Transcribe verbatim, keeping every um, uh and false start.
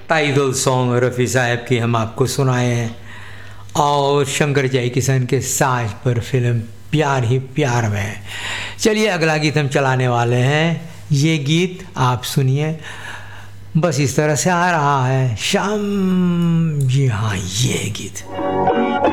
Title song Rafi साहब की हम आपको सुनाए हैं और शंकर जयकिशन के साज पर फिल्म प्यार ही प्यार में है। चलिए अगला गीत हम चलाने वाले हैं। ये गीत आप सुनिए, बस इस तरह से आ रहा है शाम। जी हाँ, ये गीत